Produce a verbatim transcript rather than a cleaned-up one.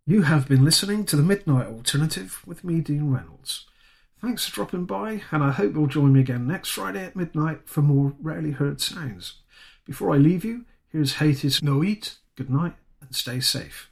You have been listening to the Midnight Alternative with me, Dean Reynolds. Thanks for dropping by, and I hope you'll join me again next Friday at midnight for more Rarely Heard Sounds. Before I leave you, here's Haitis Noit. Good night, and stay safe.